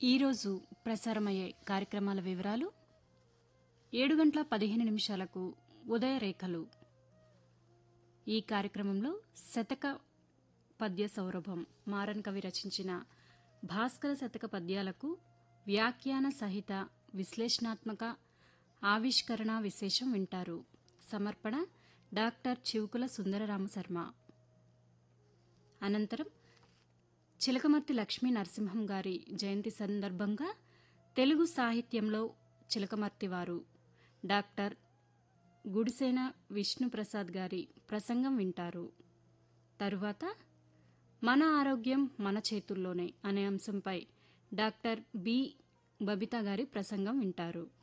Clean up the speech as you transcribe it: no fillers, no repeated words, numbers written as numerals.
ఈరోజు ప్రసారమయ్యే కార్యక్రమాల వివరాలు 7:15 ఉదయరేఖలు. ఈ కార్యక్రమంలో శతక పద్య సౌరభం మారన్ కవి రచించిన భాస్కర శతక పద్యాలకు వ్యాఖ్యాన సహిత విశ్లేషణాత్మక ఆవిష్కరణ విశేషం వింటారు. సమర్పణ డాక్టర్ చివుకుల సుందరరామ శర్మ. అనంతరం చిలకమర్తి లక్ష్మీ నరసింహం గారి జయంతి సందర్భంగా తెలుగు సాహిత్యంలో చిలకమర్తి వారు డాక్టర్ గుడిసేన విష్ణుప్రసాద్ గారి ప్రసంగం వింటారు. తరువాత మన ఆరోగ్యం మన చేతుల్లోనే అనే అంశంపై డాక్టర్ బి బబిత గారి ప్రసంగం వింటారు.